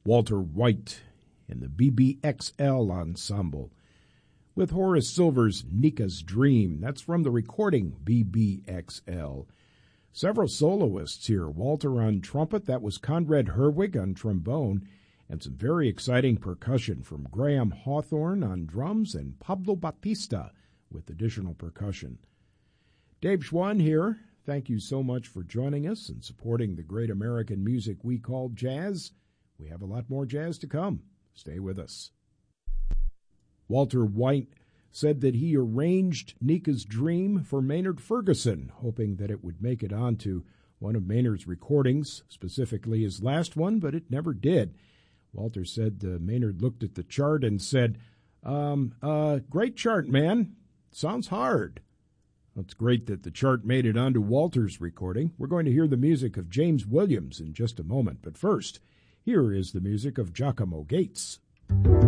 Walter White and the BBXL Ensemble with Horace Silver's Nika's Dream. That's from the recording BBXL. Several soloists here. Walter on trumpet, that was Conrad Herwig on trombone, and some very exciting percussion from Graham Hawthorne on drums and Pablo Batista with additional percussion. Dave Schwann here. Thank you so much for joining us and supporting the great American music we call jazz. We have a lot more jazz to come. Stay with us. Walter White said that he arranged Nika's Dream for Maynard Ferguson, hoping that it would make it onto one of Maynard's recordings, specifically his last one, but it never did. Walter said Maynard looked at the chart and said, great chart, man. Sounds hard. Well, it's great that the chart made it onto Walter's recording. We're going to hear the music of James Williams in just a moment, but first, here is the music of Giacomo Gates.